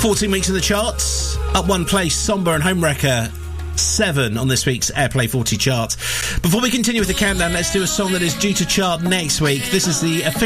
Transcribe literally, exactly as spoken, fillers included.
fourteen weeks in the charts. Up one place, Somber and Homewrecker. Seven on this week's Airplay forty chart. Before we continue with the countdown, let's do a song that is due to chart next week. This is the official